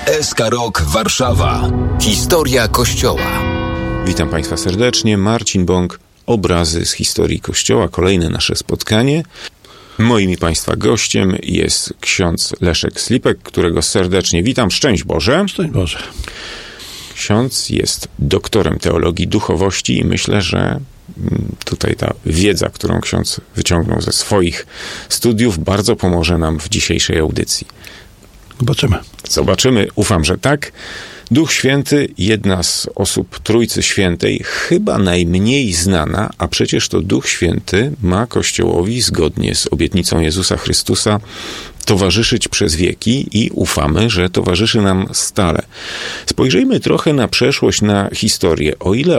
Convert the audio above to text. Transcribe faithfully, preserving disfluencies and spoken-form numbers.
S K Rok Warszawa. Historia Kościoła. Witam Państwa serdecznie. Marcin Bąk, Obrazy z historii Kościoła. Kolejne nasze spotkanie. Moim i Państwa gościem jest ksiądz Leszek Slipek, którego serdecznie witam. Szczęść Boże. Szczęść Boże. Ksiądz jest doktorem teologii duchowości i myślę, że tutaj ta wiedza, którą ksiądz wyciągnął ze swoich studiów, bardzo pomoże nam w dzisiejszej audycji. Zobaczymy. Zobaczymy. Ufam, że tak. Duch Święty, jedna z osób Trójcy Świętej, chyba najmniej znana, a przecież to Duch Święty ma Kościołowi, zgodnie z obietnicą Jezusa Chrystusa, towarzyszyć przez wieki i ufamy, że towarzyszy nam stale. Spojrzyjmy trochę na przeszłość, na historię. O ile